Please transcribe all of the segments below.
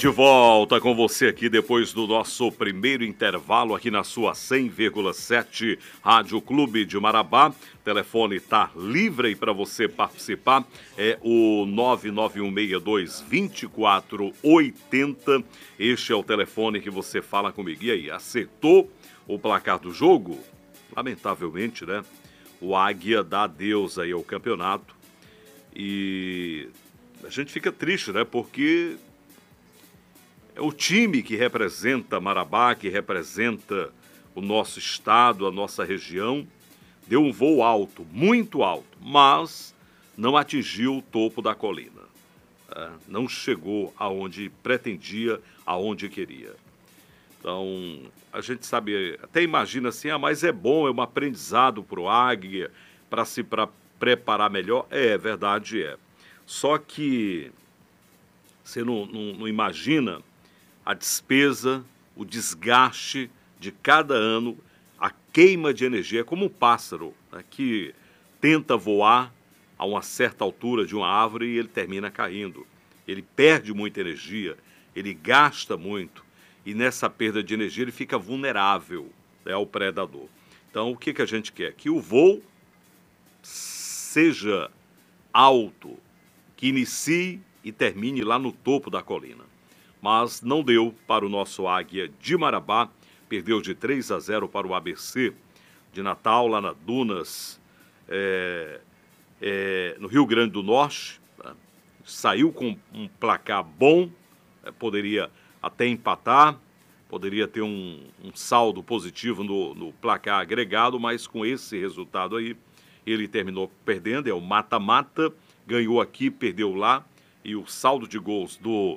De volta com você aqui depois do nosso primeiro intervalo aqui na sua 100,7 Rádio Clube de Marabá. O telefone está livre aí para você participar. É o 991622480. Este é o telefone que você fala comigo. E aí, acertou o placar do jogo? Lamentavelmente, né? O Águia dá adeus aí ao campeonato. E a gente fica triste, né? Porque é o time que representa Marabá, que representa o nosso estado, a nossa região, deu um voo alto, muito alto, mas não atingiu o topo da colina. Não chegou aonde pretendia, aonde queria. Então, a gente sabe, até imagina assim, mas é bom, é um aprendizado para o Águia, para se preparar melhor. É verdade, é. Só que você não imagina a despesa, o desgaste de cada ano, a queima de energia. É como um pássaro, né, que tenta voar a uma certa altura de uma árvore e ele termina caindo. Ele perde muita energia, ele gasta muito e nessa perda de energia ele fica vulnerável, né, ao predador. Então o que a gente quer? Que o voo seja alto, que inicie e termine lá no topo da colina. Mas não deu para o nosso Águia de Marabá, perdeu de 3-0 para o ABC de Natal, lá na Dunas, no Rio Grande do Norte. Tá? Saiu com um placar bom, poderia até empatar, poderia ter um saldo positivo no placar agregado, mas com esse resultado aí, ele terminou perdendo, é o mata-mata, ganhou aqui, perdeu lá, e o saldo de gols do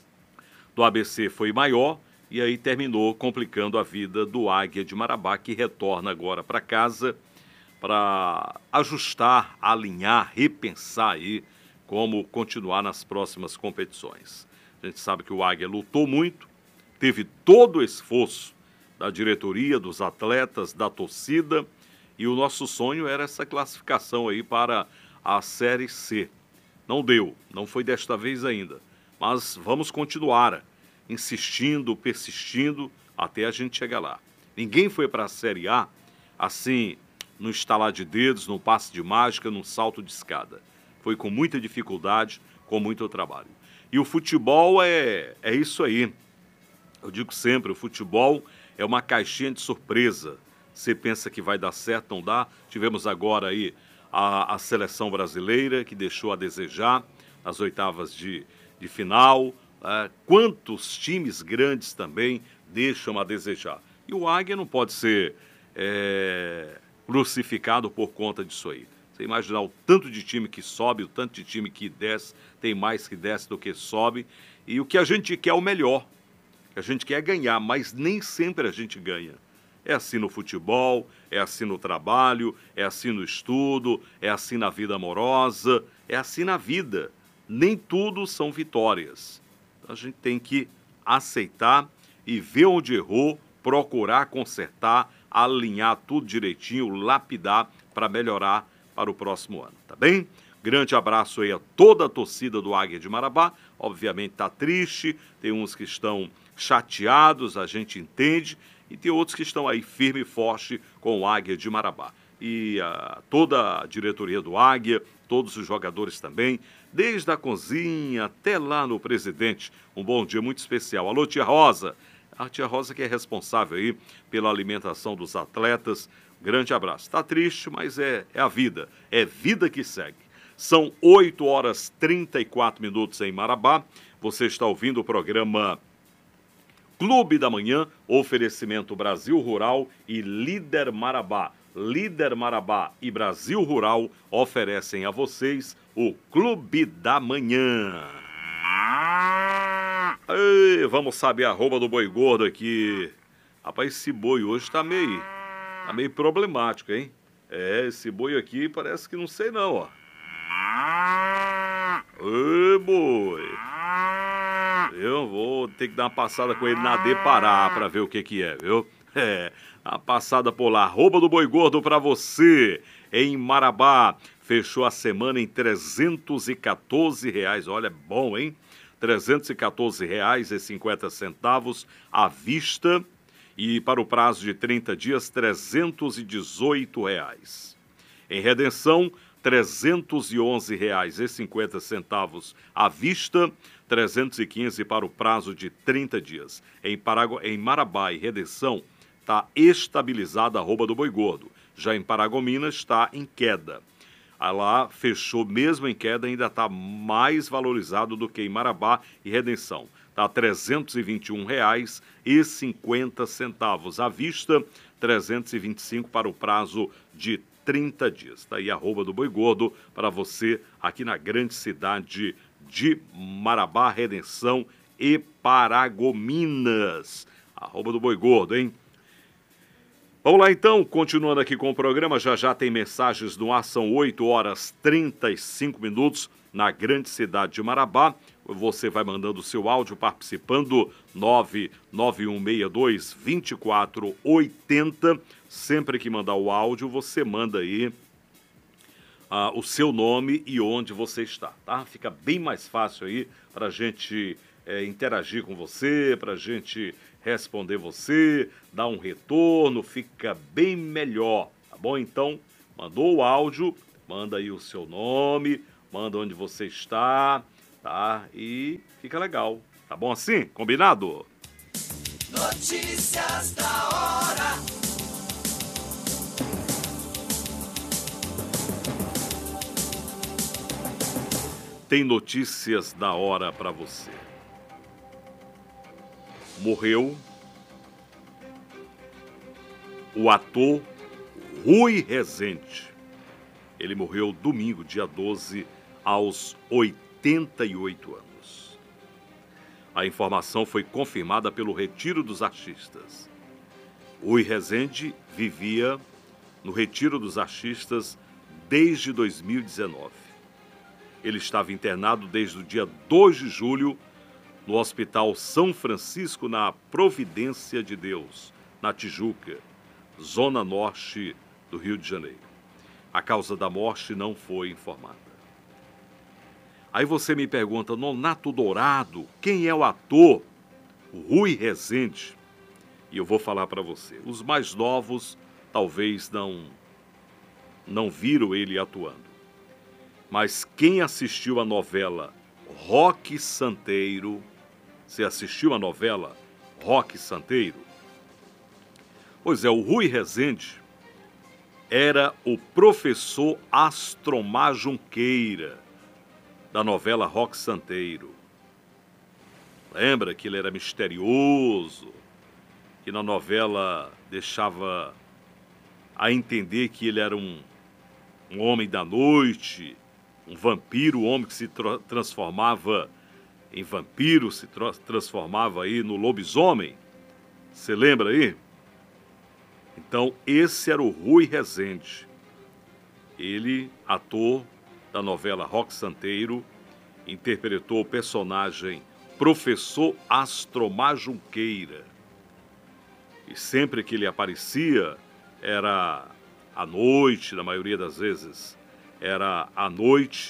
ABC foi maior e aí terminou complicando a vida do Águia de Marabá, que retorna agora para casa para ajustar, alinhar, repensar aí como continuar nas próximas competições. A gente sabe que o Águia lutou muito, teve todo o esforço da diretoria, dos atletas, da torcida, e o nosso sonho era essa classificação aí para a Série C. Não deu, não foi desta vez ainda. Mas vamos continuar insistindo, persistindo, até a gente chegar lá. Ninguém foi para a Série A assim, no estalar de dedos, no passe de mágica, num salto de escada. Foi com muita dificuldade, com muito trabalho. E o futebol é isso aí. Eu digo sempre, o futebol é uma caixinha de surpresa. Você pensa que vai dar certo, não dá. Tivemos agora aí a seleção brasileira, que deixou a desejar nas oitavas de final. Quantos times grandes também deixam a desejar. E o Águia não pode ser crucificado por conta disso aí. Você imaginar o tanto de time que sobe, o tanto de time que desce, tem mais que desce do que sobe. E o que a gente quer é o melhor. O que a gente quer é ganhar, mas nem sempre a gente ganha. É assim no futebol, é assim no trabalho, é assim no estudo, é assim na vida amorosa, é assim na vida. Nem tudo são vitórias. Então, a gente tem que aceitar e ver onde errou, procurar consertar, alinhar tudo direitinho, lapidar para melhorar para o próximo ano, tá bem? Grande abraço aí a toda a torcida do Águia de Marabá. Obviamente está triste, tem uns que estão chateados, a gente entende, e tem outros que estão aí firme e forte com o Águia de Marabá. E toda a diretoria do Águia, todos os jogadores também, desde a cozinha até lá no presidente. Um bom dia muito especial. Alô, tia Rosa. A tia Rosa que é responsável aí pela alimentação dos atletas. Grande abraço. Está triste, mas é a vida. É vida que segue. São 8h34 em Marabá. Você está ouvindo o programa Clube da Manhã, oferecimento Brasil Rural e Líder Marabá. Líder Marabá e Brasil Rural oferecem a vocês o Clube da Manhã. Ei, vamos saber a arroba do boi gordo aqui. Rapaz, esse boi hoje tá meio problemático, hein? Esse boi aqui parece que não sei não, ó. Ei, boi. Eu vou ter que dar uma passada com ele na Depará pra ver o que é, viu? A passada por lá. Arroba do boi gordo pra você em Marabá. Fechou a semana em R$314. Olha, bom, hein? R$ 314,50 à vista e para o prazo de 30 dias, R$ 318. Em Redenção, R$ 311,50 à vista, 315 para o prazo de 30 dias. Em Marabá e Redenção, está estabilizada a arroba do boi gordo. Já em Paragominas, está em queda. Lá fechou mesmo em queda, ainda está mais valorizado do que em Marabá e Redenção. Está R$ 321,50 à vista, 325 para o prazo de 30 dias. Está aí a arroba do boi gordo para você aqui na grande cidade de Marabá, Redenção e Paragominas. Arroba do boi gordo, hein? Vamos lá então, continuando aqui com o programa, já tem mensagens no ar, são 8h35 na grande cidade de Marabá. Você vai mandando o seu áudio, participando, 99162-2480. Sempre que mandar o áudio, você manda aí o seu nome e onde você está, tá? Fica bem mais fácil aí para a gente interagir com você, para a gente responder você, dar um retorno, fica bem melhor, tá bom? Então, mandou o áudio, manda aí o seu nome, manda onde você está, tá? E fica legal, tá bom assim? Combinado? Notícias da hora. Tem notícias da hora para você. Morreu o ator Rui Rezende. Ele morreu domingo, dia 12, aos 88 anos. A informação foi confirmada pelo Retiro dos Artistas. Rui Rezende vivia no Retiro dos Artistas desde 2019. Ele estava internado desde o dia 2 de julho no Hospital São Francisco, na Providência de Deus, na Tijuca, zona norte do Rio de Janeiro. A causa da morte não foi informada. Aí você me pergunta, Nonato Dourado, quem é o ator Rui Rezende? E eu vou falar para você. Os mais novos talvez não viram ele atuando. Mas quem assistiu a novela Roque Santeiro, você assistiu a novela Roque Santeiro? Pois é, o Rui Rezende era o professor Astromar Junqueira, da novela Roque Santeiro. Lembra que ele era misterioso, que na novela deixava a entender que ele era um homem da noite, um vampiro, um homem que se transformava em vampiro, se transformava aí no lobisomem. Você lembra aí? Então, esse era o Rui Rezende. Ele, ator da novela Roque Santeiro, interpretou o personagem Professor Astromar Junqueira. E sempre que ele aparecia, era à noite, na maioria das vezes, era à noite,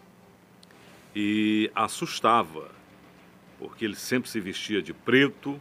e assustava, porque ele sempre se vestia de preto,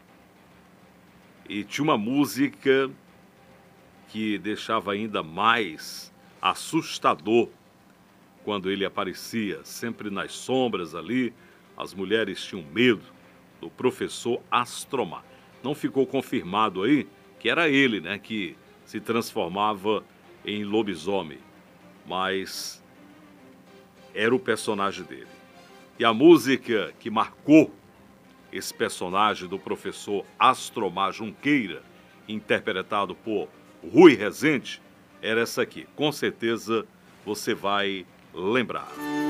e tinha uma música que deixava ainda mais assustador quando ele aparecia, sempre nas sombras ali. As mulheres tinham medo do professor Astromar. Não ficou confirmado aí que era ele, né, que se transformava em lobisomem, mas era o personagem dele. E a música que marcou esse personagem do professor Astromar Junqueira, interpretado por Rui Rezende, era essa aqui. Com certeza você vai lembrar.